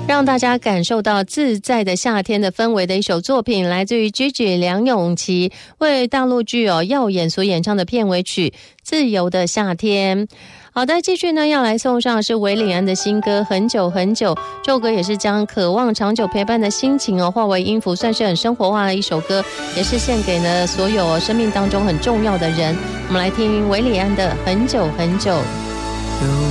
让大家感受到自在的夏天的氛围的一首作品，来自于 Gigi 梁咏琪为大陆剧耀眼所演唱的片尾曲《自由的夏天》。好的，继续呢要来送上是韦礼安的新歌《很久很久》，这首歌也是将渴望长久陪伴的心情化为音符，算是很生活化的一首歌，也是献给呢所有生命当中很重要的人。我们来听韦礼安的《很久很久》。